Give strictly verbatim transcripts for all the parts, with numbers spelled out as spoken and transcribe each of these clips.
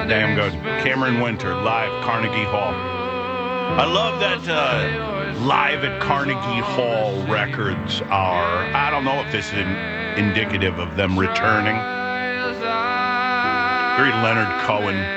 damn good. Cameron Winter, live, Carnegie Hall. I love that uh, live at Carnegie Hall records are, I don't know if this is in, indicative of them returning. Very Leonard Cohen.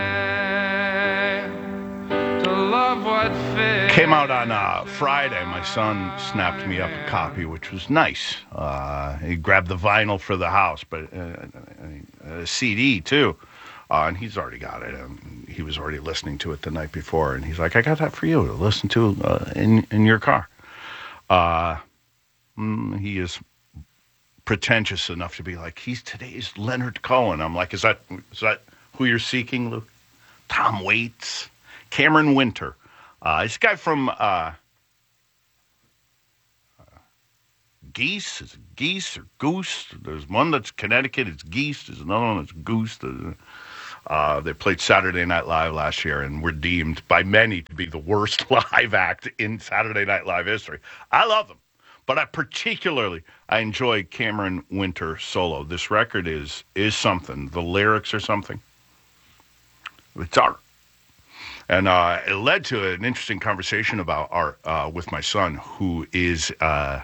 Came out on uh, Friday. My son snapped me up a copy, which was nice. Uh, he grabbed the vinyl for the house, but uh, a C D too. Uh, and he's already got it. Um, he was already listening to it the night before, and he's like, "I got that for you to listen to uh, in in your car." Uh, mm, he is pretentious enough to be like, "He's today's Leonard Cohen." I'm like, "Is that is that who you're seeking, Luke?" Tom Waits, Cameron Winter. Uh, this guy from uh, uh, Geese, is it Geese or Goose? There's one that's Connecticut, it's Geese. There's another one that's Goose. Uh, they played Saturday Night Live last year and were deemed by many to be the worst live act in Saturday Night Live history. I love them, but I particularly, I enjoy Cameron Winter solo. This record is is something. The lyrics are something. It's art. And uh, it led to an interesting conversation about art uh, with my son, who is, uh,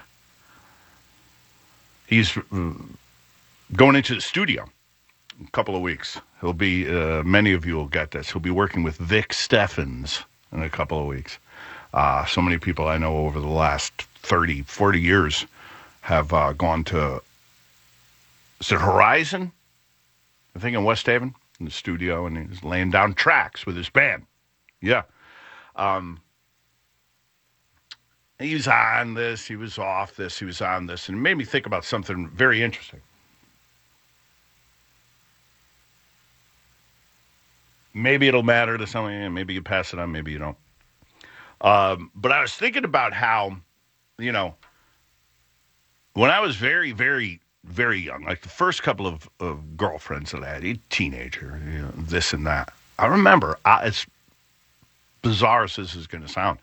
he's going into the studio in a couple of weeks. He'll be, uh, many of you will get this, he'll be working with Vic Steffens in a couple of weeks. Uh, so many people I know over the last thirty, forty years have uh, gone to, is it Horizon? I think in West Haven, in the studio, and he's laying down tracks with his band. Yeah. Um, he was on this, he was off this, he was on this, and it made me think about something very interesting. Maybe it'll matter to someone, maybe you pass it on, maybe you don't. Um, but I was thinking about how, you know, when I was very, very, very young, like the first couple of, of girlfriends that I had, a teenager, you know, this and that, I remember, I, it's bizarre as this is going to sound,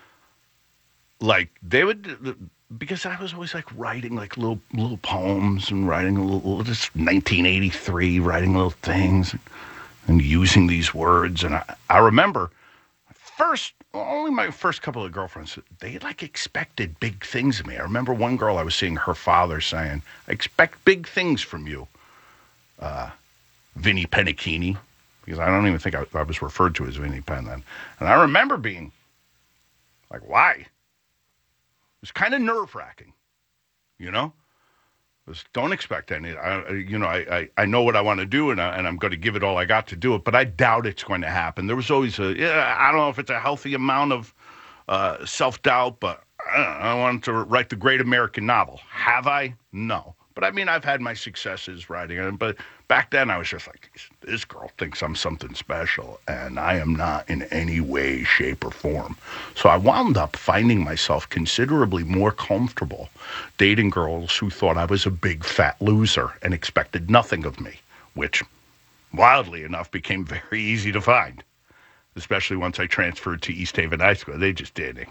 like they would, because I was always like writing like little little poems and writing a little, just nineteen eighty-three, writing little things and, and using these words. And I, I remember first, only my first couple of girlfriends, they like expected big things of me. I remember one girl I was seeing her father saying, "I expect big things from you, uh, Vinnie Pennicchini." Because I don't even think I, I was referred to as Vinnie Penn then. And I remember being like, why? It was kind of nerve-wracking, you know? It was, don't expect any. I, you know, I, I, I know what I want to do, and, I, and I'm going to give it all I got to do it, but I doubt it's going to happen. There was always a, yeah, I don't know if it's a healthy amount of uh, self-doubt, but I, don't know, I wanted to write the great American novel. Have I? No. But I mean, I've had my successes writing it, but back then I was just like, this girl thinks I'm something special, and I am not in any way, shape, or form. So I wound up finding myself considerably more comfortable dating girls who thought I was a big fat loser and expected nothing of me, which, wildly enough, became very easy to find, especially once I transferred to East Haven High School. They just didn't.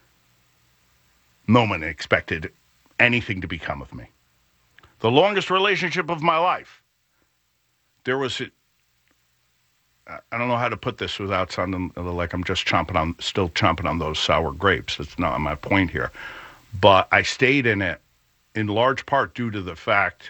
No one expected anything to become of me. The longest relationship of my life. There was, a, I don't know how to put this without sounding like I'm just chomping on, still chomping on those sour grapes. That's not my point here. But I stayed in it in large part due to the fact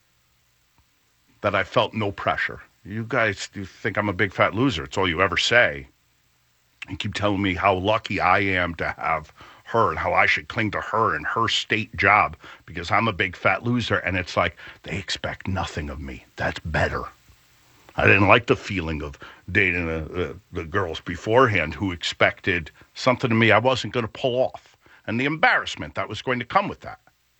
that I felt no pressure. You guys do think I'm a big fat loser. It's all you ever say. You keep telling me how lucky I am to have her and how I should cling to her and her state job because I'm a big fat loser. And it's like, they expect nothing of me. That's better. I didn't like the feeling of dating the, the, the girls beforehand who expected something of me I wasn't going to pull off, and the embarrassment that was going to come with that.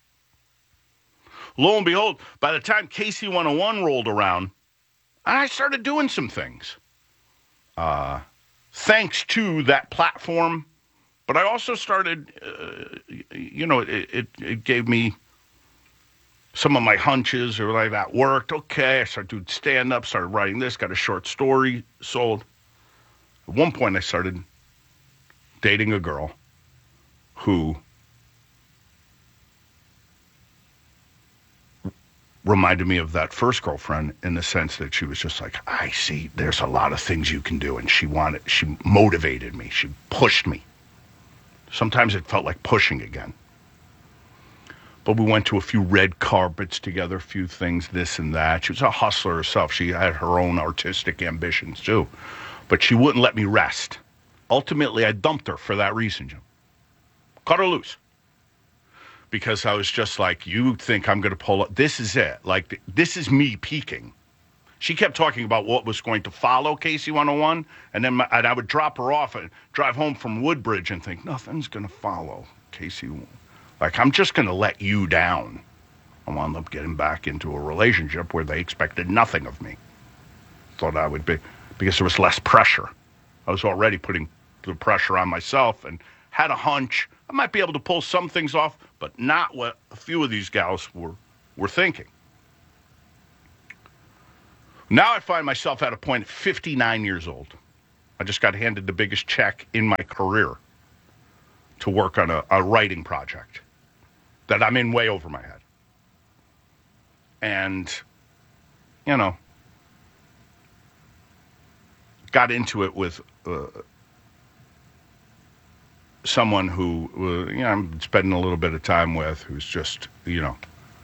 Lo and behold, by the time K C one oh one rolled around, I started doing some things. Uh, thanks to that platform. But I also started, uh, you know, it, it, it gave me some of my hunches, or like that worked. Okay, I started doing stand-up, started writing this, got a short story sold. At one point, I started dating a girl who reminded me of that first girlfriend in the sense that she was just like, I see there's a lot of things you can do. And she wanted, she motivated me. She pushed me. Sometimes it felt like pushing again. But we went to a few red carpets together, a few things, this and that. She was a hustler herself. She had her own artistic ambitions too. But she wouldn't let me rest. Ultimately, I dumped her for that reason, Jim. Cut her loose. Because I was just like, you think I'm going to pull up. This is it. Like, this is me peaking. She kept talking about what was going to follow Casey one oh one. And then my, and I would drop her off and drive home from Woodbridge and think, nothing's going to follow Casey. Like, I'm just going to let you down. I wound up getting back into a relationship where they expected nothing of me. Thought I would be, because there was less pressure. I was already putting the pressure on myself and had a hunch I might be able to pull some things off, but not what a few of these gals were, were thinking. Now I find myself at a point at fifty-nine years old. I just got handed the biggest check in my career to work on a, a writing project that I'm in way over my head. And, you know, got into it with uh, someone who, uh, you know, I'm spending a little bit of time with, who's just, you know,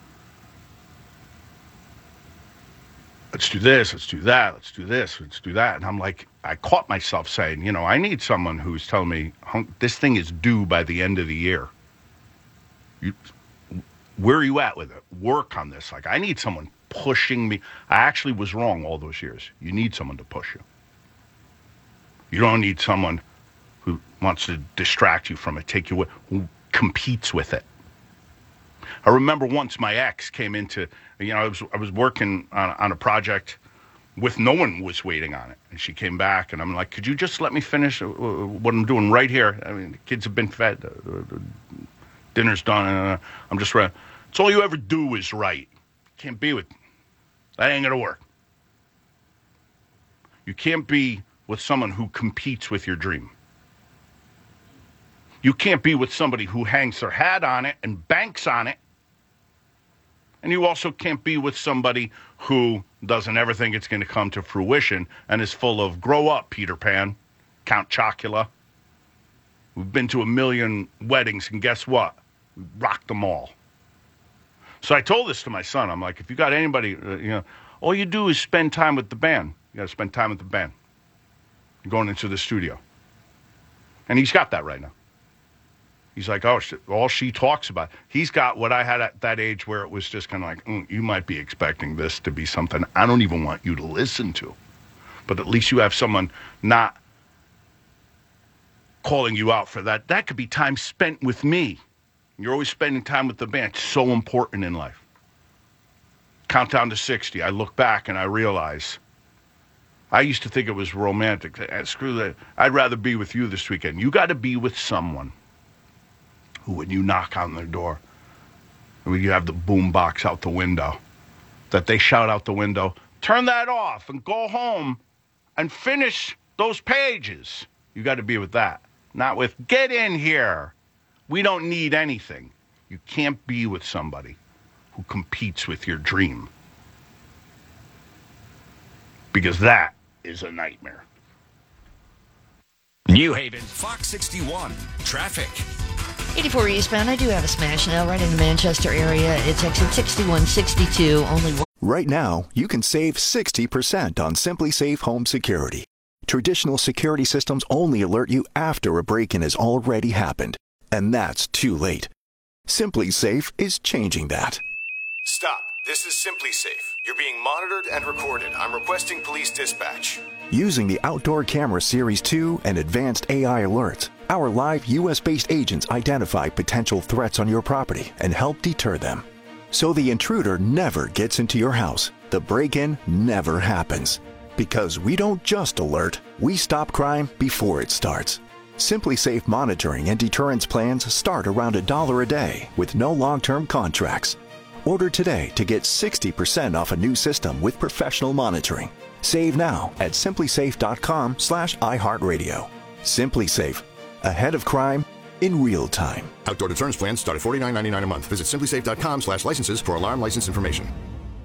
let's do this, let's do that, let's do this, let's do that. And I'm like, I caught myself saying, you know, I need someone who's telling me, this thing is due by the end of the year. You, where are you at with it? Work on this. Like, I need someone pushing me. I actually was wrong all those years. You need someone to push you. You don't need someone who wants to distract you from it, take you away, who competes with it. I remember once my ex came into, you know, I was I was working on, on a project with no one was waiting on it. And she came back and I'm like, could you just let me finish what I'm doing right here? I mean, the kids have been fed, uh, dinner's done, uh, I'm just ready. It's all you ever do is write. Can't be with, that ain't gonna work. You can't be with someone who competes with your dream. You can't be with somebody who hangs their hat on it and banks on it. And you also can't be with somebody who doesn't ever think it's going to come to fruition and is full of, grow up, Peter Pan, Count Chocula. We've been to a million weddings, and guess what? We rocked them all. So I told this to my son. I'm like, if you got anybody, uh, you know, all you do is spend time with the band. You got to spend time with the band. You're going into the studio. And he's got that right now. He's like, oh, all she talks about. He's got what I had at that age where it was just kind of like, mm, you might be expecting this to be something I don't even want you to listen to. But at least you have someone not calling you out for that. That could be time spent with me. You're always spending time with the band. It's so important in life. Countdown to sixty. I look back and I realize I used to think it was romantic. Screw that. I'd rather be with you this weekend. You got to be with someone who, when you knock on their door, when you have the boom box out the window, that they shout out the window, turn that off and go home and finish those pages. You got to be with that. Not with, get in here. We don't need anything. You can't be with somebody who competes with your dream. Because that is a nightmare. New Haven, Fox sixty-one, traffic. eighty-four eastbound, I do have a smash now right in the Manchester area. It's exit sixty-one sixty-two, only one. Right now, you can save sixty percent on Simply Safe Home Security. Traditional security systems only alert you after a break-in has already happened, and that's too late. Simply Safe is changing that. Stop. This is Simply Safe. You're being monitored and recorded. I'm requesting police dispatch. Using the Outdoor Camera Series two and advanced A I alerts, our live U S-based agents identify potential threats on your property and help deter them. So the intruder never gets into your house. The break-in never happens. Because we don't just alert, we stop crime before it starts. Simply Safe monitoring and deterrence plans start around a dollar a day with no long-term contracts. Order today to get sixty percent off a new system with professional monitoring. Save now at simplysafe.com slash iHeartRadio. Simply Safe. Ahead of crime in real time. Outdoor deterrence plans start at forty-nine ninety-nine a month. Visit simplysafe.com slash licenses for alarm license information.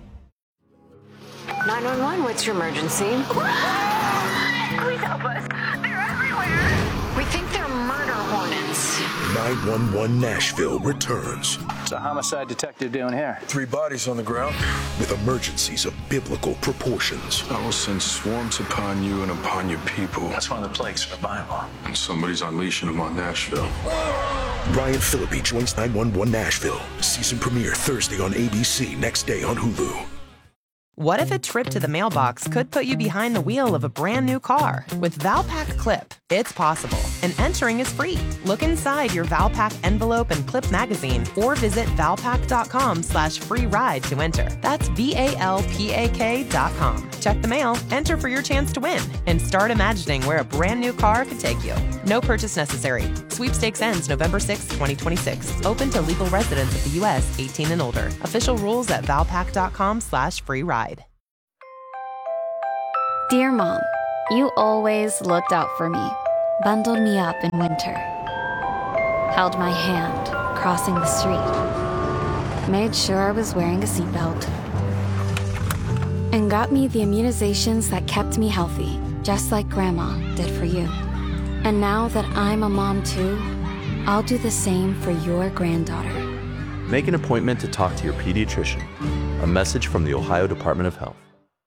nine one one, what's your emergency? Please help us. They're everywhere. We think they're murder hornets. nine one one Nashville returns. What's a homicide detective doing here? Three bodies on the ground with emergencies of biblical proportions. I will send swarms upon you and upon your people. That's one of the plagues in the Bible. And somebody's unleashing them on Nashville. Ryan Phillippe joins nine one one Nashville. Season premiere Thursday on A B C, next day on Hulu. What if a trip to the mailbox could put you behind the wheel of a brand new car? With Valpak Clip, it's possible, and entering is free. Look inside your Valpak envelope and clip magazine, or visit valpak.com slash free ride to enter. That's V-A-L-P-A-K dot com. Check the mail, enter for your chance to win, and start imagining where a brand new car could take you. No purchase necessary. Sweepstakes ends November sixth, twenty twenty-six. Open to legal residents of the U S eighteen and older. Official rules at valpak.com slash free ride. Dear Mom, you always looked out for me, bundled me up in winter, held my hand crossing the street, made sure I was wearing a seatbelt, and got me the immunizations that kept me healthy, just like Grandma did for you. And now that I'm a mom too, I'll do the same for your granddaughter. Make an appointment to talk to your pediatrician. A message from the Ohio Department of Health.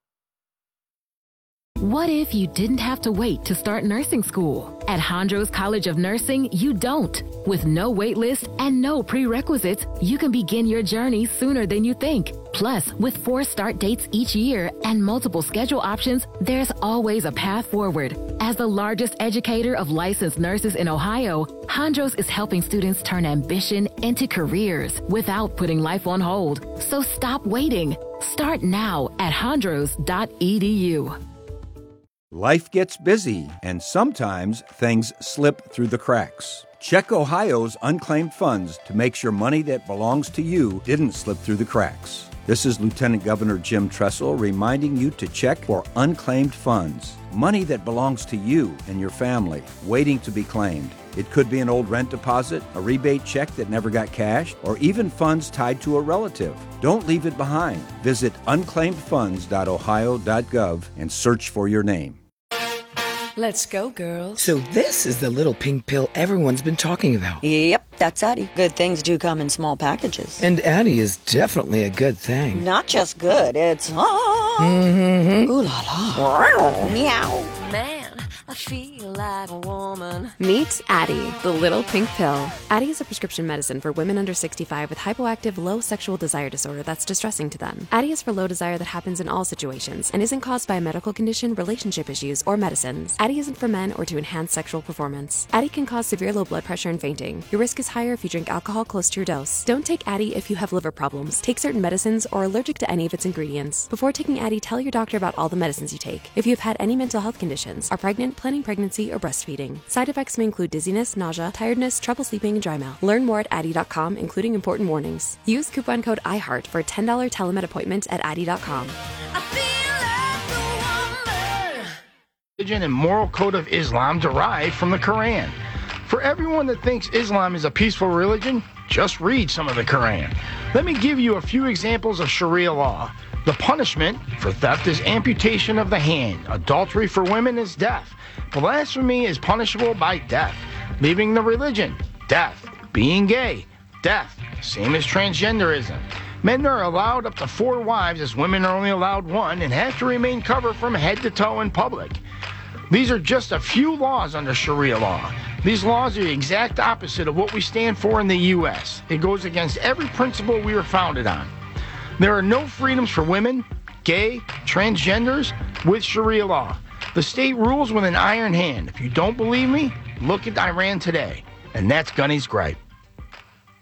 What if you didn't have to wait to start nursing school? At Hondros College of Nursing, you don't. With no wait list and no prerequisites, you can begin your journey sooner than you think. Plus, with four start dates each year and multiple schedule options, there's always a path forward. As the largest educator of licensed nurses in Ohio, Hondros is helping students turn ambition into careers without putting life on hold. So stop waiting. Start now at hondros dot e d u. Life gets busy, and sometimes things slip through the cracks. Check Ohio's unclaimed funds to make sure money that belongs to you didn't slip through the cracks. This is Lieutenant Governor Jim Tressel reminding you to check for unclaimed funds. Money that belongs to you and your family, waiting to be claimed. It could be an old rent deposit, a rebate check that never got cashed, or even funds tied to a relative. Don't leave it behind. Visit unclaimed funds dot ohio dot gov and search for your name. Let's go, girls. So this is the little pink pill everyone's been talking about. Yep, that's Addie. Good things do come in small packages. And Addie is definitely a good thing. Not just good, it's... Ah, mm-hmm. Ooh la la. Meow. Man, I feel like a woman. Meet Addie, the little pink pill. Addie is a prescription medicine for women under sixty-five with hypoactive low sexual desire disorder that's distressing to them. Addie is for low desire that happens in all situations and isn't caused by a medical condition, relationship issues, or medicines. Addie isn't for men or to enhance sexual performance. Addie can cause severe low blood pressure and fainting. Your risk is higher if you drink alcohol close to your dose. Don't take Addie if you have liver problems, take certain medicines, or are allergic to any of its ingredients. Before taking Addie, tell your doctor about all the medicines you take. If you have had any mental health conditions, are pregnant, planning pregnancy, or breastfeeding. Side effects may include dizziness, nausea, tiredness, trouble sleeping, and dry mouth. Learn more at addie dot com, including important warnings. Use coupon code I heart for a ten dollars telemed appointment at addie dot com. Religion and moral code of Islam derived from the Quran. For everyone that thinks Islam is a peaceful religion, just read some of the Quran. Let me give you a few examples of Sharia law. The punishment for theft is amputation of the hand. Adultery for women is death. Blasphemy is punishable by death. Leaving the religion, death. Being gay, death. Same as transgenderism. Men are allowed up to four wives as women are only allowed one and have to remain covered from head to toe in public. These are just a few laws under Sharia law. These laws are the exact opposite of what we stand for in the U S. It goes against every principle we were founded on. There are no freedoms for women, gay, transgenders with Sharia law. The state rules with an iron hand. If you don't believe me, look at Iran today. And that's Gunny's gripe.